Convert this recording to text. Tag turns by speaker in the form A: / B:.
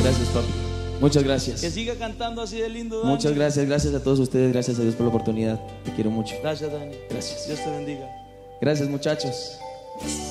A: Gracias, papi. Muchas gracias.
B: Que siga cantando así de lindo, Dani.
A: Muchas gracias, gracias a todos ustedes, gracias a Dios por la oportunidad. Te quiero mucho.
B: Gracias, Dani.
A: Gracias.
B: Dios te bendiga.
A: Gracias, muchachos.